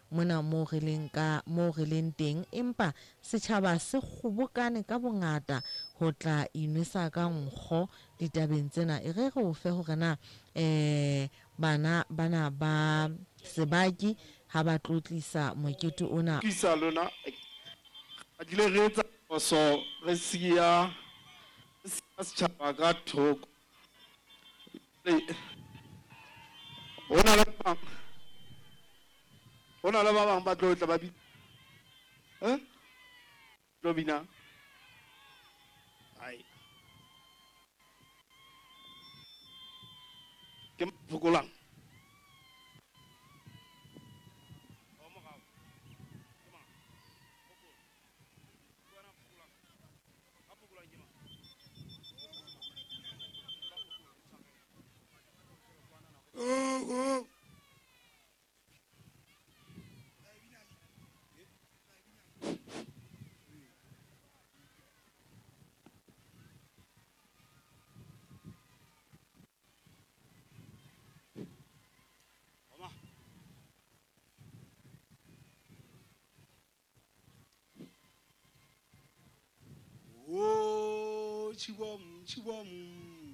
mona mo re leng teng, empa setjhaba se kgobokane ka bongata ho tla inwesa ka nkgo ditabeng tsena. E re o fe hore na bana ba sebaki ha ba tlotlisa mokete ona kisa lona a dile re etsa so re siya setjhaba ka thoko hona le ba bang ba tlo tla ba bi tlo bina ai ke fokolang Chibom, chibom.